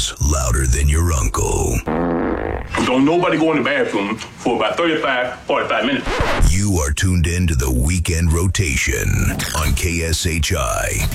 shows louder than your uncle. Don't nobody go in the bathroom for about 45 minutes. You are tuned in to the Weekend Rotation on KSHI.